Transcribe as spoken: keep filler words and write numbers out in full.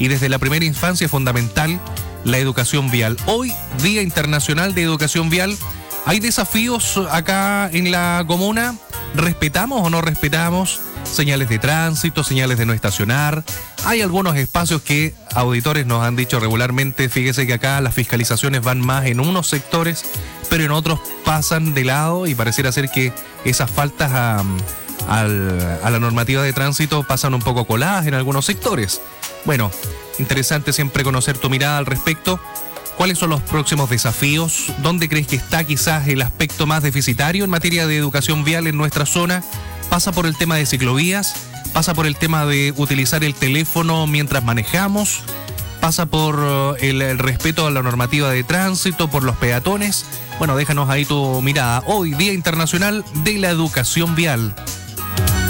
y desde la primera infancia es fundamental la educación vial. Hoy, Día Internacional de Educación Vial, ¿hay desafíos acá en la comuna? ¿Respetamos o no respetamos señales de tránsito, señales de no estacionar? Hay algunos espacios que auditores nos han dicho regularmente, fíjese que acá las fiscalizaciones van más en unos sectores, pero en otros pasan de lado y pareciera ser que esas faltas a, a, a la normativa de tránsito pasan un poco coladas en algunos sectores. Bueno, interesante siempre conocer tu mirada al respecto. ¿Cuáles son los próximos desafíos? ¿Dónde crees que está quizás el aspecto más deficitario en materia de educación vial en nuestra zona? ¿Pasa por el tema de ciclovías? ¿Pasa por el tema de utilizar el teléfono mientras manejamos? ¿Pasa por el, el respeto a la normativa de tránsito, por los peatones? Bueno, déjanos ahí tu mirada. Hoy, Día Internacional de la Educación Vial.